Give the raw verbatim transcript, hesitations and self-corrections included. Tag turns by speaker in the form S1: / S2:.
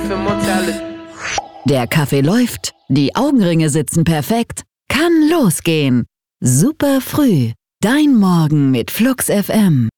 S1: life and mortality.
S2: Der Kaffee läuft, die Augenringe sitzen perfekt. Kann losgehen. Super früh. Dein Morgen mit Flux F M.